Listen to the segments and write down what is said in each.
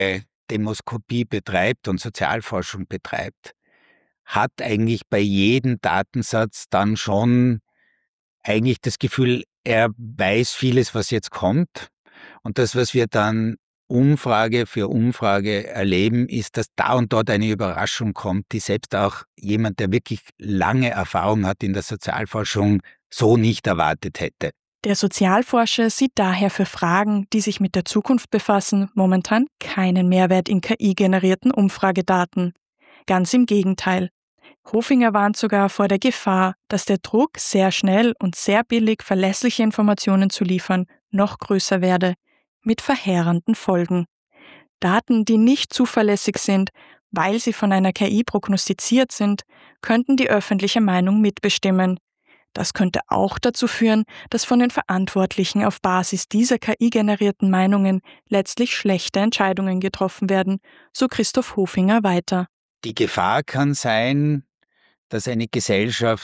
Demoskopie betreibt und Sozialforschung betreibt, hat eigentlich bei jedem Datensatz dann schon eigentlich das Gefühl, er weiß vieles, was jetzt kommt. Und das, was wir dann Umfrage für Umfrage erleben, ist, dass da und dort eine Überraschung kommt, die selbst auch jemand, der wirklich lange Erfahrung hat in der Sozialforschung, so nicht erwartet hätte. Der Sozialforscher sieht daher für Fragen, die sich mit der Zukunft befassen, momentan keinen Mehrwert in KI-generierten Umfragedaten. Ganz im Gegenteil. Hofinger warnt sogar vor der Gefahr, dass der Druck, sehr schnell und sehr billig verlässliche Informationen zu liefern, noch größer werde, mit verheerenden Folgen. Daten, die nicht zuverlässig sind, weil sie von einer KI prognostiziert sind, könnten die öffentliche Meinung mitbestimmen. Das könnte auch dazu führen, dass von den Verantwortlichen auf Basis dieser KI-generierten Meinungen letztlich schlechte Entscheidungen getroffen werden, so Christoph Hofinger weiter. Die Gefahr kann sein, dass eine Gesellschaft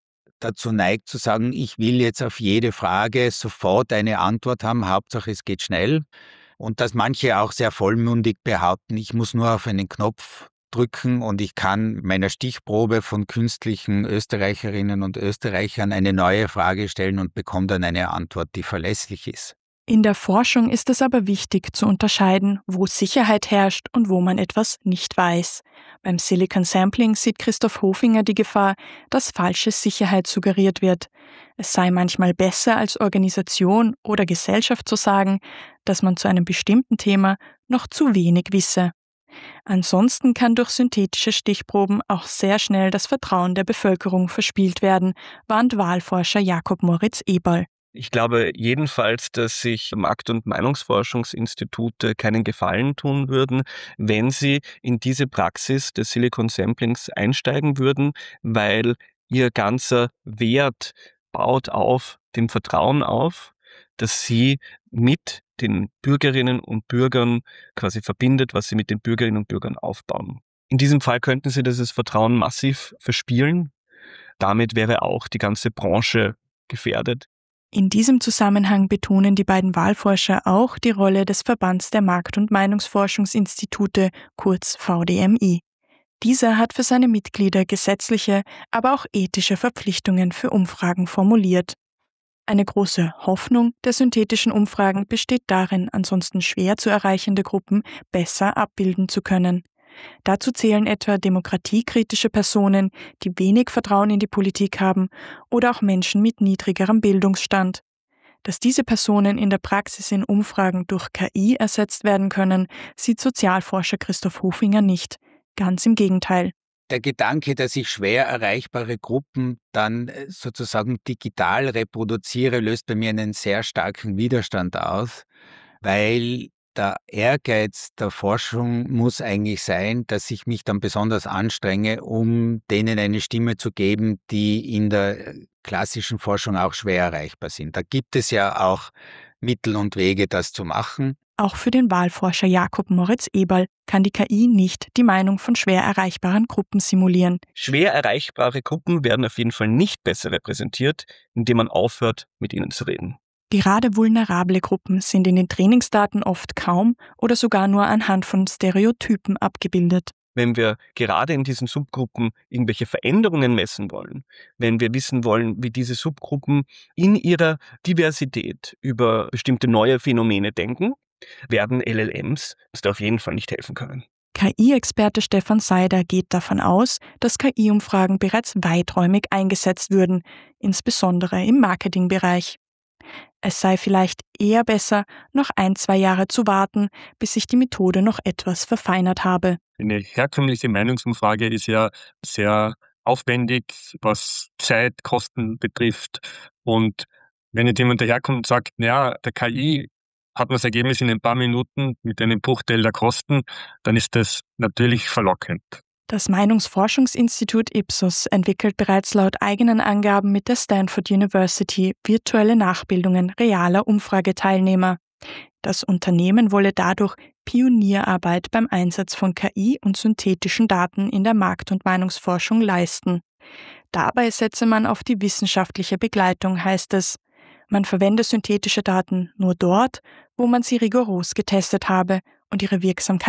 dazu neigt zu sagen, ich will jetzt auf jede Frage sofort eine Antwort haben, Hauptsache es geht schnell. Und dass manche auch sehr vollmundig behaupten, ich muss nur auf einen Knopf drücken und ich kann meiner Stichprobe von künstlichen Österreicherinnen und Österreichern eine neue Frage stellen und bekomme dann eine Antwort, die verlässlich ist. In der Forschung ist es aber wichtig zu unterscheiden, wo Sicherheit herrscht und wo man etwas nicht weiß. Beim Silicon Sampling sieht Christoph Hofinger die Gefahr, dass falsche Sicherheit suggeriert wird. Es sei manchmal besser als Organisation oder Gesellschaft zu sagen, dass man zu einem bestimmten Thema noch zu wenig wisse. Ansonsten kann durch synthetische Stichproben auch sehr schnell das Vertrauen der Bevölkerung verspielt werden, warnt Wahlforscher Jakob Moritz Eberl. Ich glaube jedenfalls, dass sich Markt- und Meinungsforschungsinstitute keinen Gefallen tun würden, wenn sie in diese Praxis des Silicon Samplings einsteigen würden, weil ihr ganzer Wert baut auf dem Vertrauen auf, dass sie mit den Bürgerinnen und Bürgern quasi verbindet, was sie mit den Bürgerinnen und Bürgern aufbauen. In diesem Fall könnten sie dieses Vertrauen massiv verspielen. Damit wäre auch die ganze Branche gefährdet. In diesem Zusammenhang betonen die beiden Wahlforscher auch die Rolle des Verbands der Markt- und Meinungsforschungsinstitute, kurz VDMI. Dieser hat für seine Mitglieder gesetzliche, aber auch ethische Verpflichtungen für Umfragen formuliert. Eine große Hoffnung der synthetischen Umfragen besteht darin, ansonsten schwer zu erreichende Gruppen besser abbilden zu können. Dazu zählen etwa demokratiekritische Personen, die wenig Vertrauen in die Politik haben, oder auch Menschen mit niedrigerem Bildungsstand. Dass diese Personen in der Praxis in Umfragen durch KI ersetzt werden können, sieht Sozialforscher Christoph Hofinger nicht. Ganz im Gegenteil. Der Gedanke, dass ich schwer erreichbare Gruppen dann sozusagen digital reproduziere, löst bei mir einen sehr starken Widerstand aus, weil der Ehrgeiz der Forschung muss eigentlich sein, dass ich mich dann besonders anstrenge, um denen eine Stimme zu geben, die in der klassischen Forschung auch schwer erreichbar sind. Da gibt es ja auch Mittel und Wege, das zu machen. Auch für den Wahlforscher Jakob Moritz Eberl kann die KI nicht die Meinung von schwer erreichbaren Gruppen simulieren. Schwer erreichbare Gruppen werden auf jeden Fall nicht besser repräsentiert, indem man aufhört, mit ihnen zu reden. Gerade vulnerable Gruppen sind in den Trainingsdaten oft kaum oder sogar nur anhand von Stereotypen abgebildet. Wenn wir gerade in diesen Subgruppen irgendwelche Veränderungen messen wollen, wenn wir wissen wollen, wie diese Subgruppen in ihrer Diversität über bestimmte neue Phänomene denken, werden LLMs uns da auf jeden Fall nicht helfen können. KI-Experte Stefan Seider geht davon aus, dass KI-Umfragen bereits weiträumig eingesetzt würden, insbesondere im Marketingbereich. Es sei vielleicht eher besser, noch 1-2 Jahre zu warten, bis sich die Methode noch etwas verfeinert habe. Eine herkömmliche Meinungsumfrage ist ja sehr aufwendig, was Zeit, Kosten betrifft. Und wenn jetzt jemand daherkommt und sagt, naja, der KI hat man das Ergebnis in ein paar Minuten mit einem Bruchteil der Kosten, dann ist das natürlich verlockend. Das Meinungsforschungsinstitut Ipsos entwickelt bereits laut eigenen Angaben mit der Stanford University virtuelle Nachbildungen realer Umfrageteilnehmer. Das Unternehmen wolle dadurch Pionierarbeit beim Einsatz von KI und synthetischen Daten in der Markt- und Meinungsforschung leisten. Dabei setze man auf die wissenschaftliche Begleitung, heißt es. Man verwende synthetische Daten nur dort, wo man sie rigoros getestet habe und ihre Wirksamkeit